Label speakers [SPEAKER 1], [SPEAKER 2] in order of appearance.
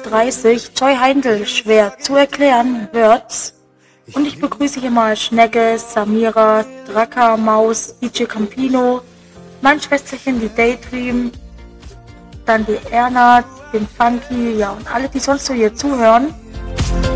[SPEAKER 1] 1,30 Joy Heindl schwer zu erklären wird. Und ich begrüße hier mal Schnegge, Samira, Draka, Maus, DJ Campino, mein Schwesterchen, die Daydream, dann die Erna, den Funky, ja und alle, die sonst so hier zuhören.